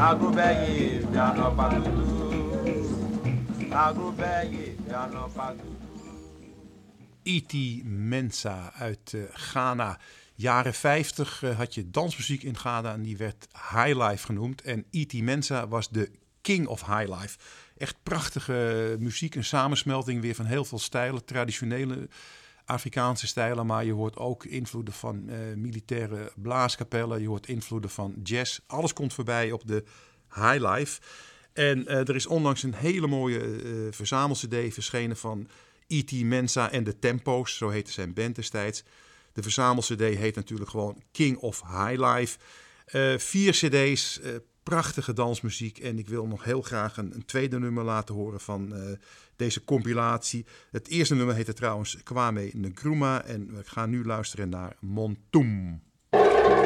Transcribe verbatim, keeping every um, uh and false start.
Agrobeye, piano padudu. Agrobeye, piano padudu. Iti Mensa uit uh, Ghana. Jaren vijftig uh, had je dansmuziek in Ghana en die werd highlife genoemd. En Iti Mensa was de king of highlife. Echt prachtige muziek, een samensmelting weer van heel veel stijlen. Traditionele Afrikaanse stijlen, maar je hoort ook invloeden van uh, militaire blaaskapellen. Je hoort invloeden van jazz. Alles komt voorbij op de highlife. En uh, er is onlangs een hele mooie uh, verzamel-cd verschenen van Iti Mensa en de Tempo's. Zo heette zijn band destijds. De verzamel-cd heet natuurlijk gewoon King of Highlife. Uh, vier cd's, uh, prachtige dansmuziek. En ik wil nog heel graag een, een tweede nummer laten horen van uh, deze compilatie. Het eerste nummer heette trouwens Kwame Nkrumah. En we gaan nu luisteren naar Montum.